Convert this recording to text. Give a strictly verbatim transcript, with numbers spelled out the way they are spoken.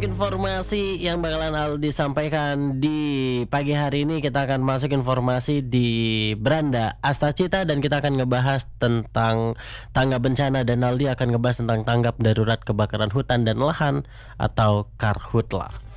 masuk informasi yang bakalan Aldi sampaikan di pagi hari ini. Kita akan masuk informasi di Beranda Astacita dan kita akan ngebahas tentang tanggap bencana, dan Aldi akan ngebahas tentang tanggap darurat kebakaran hutan dan lahan atau Karhutla.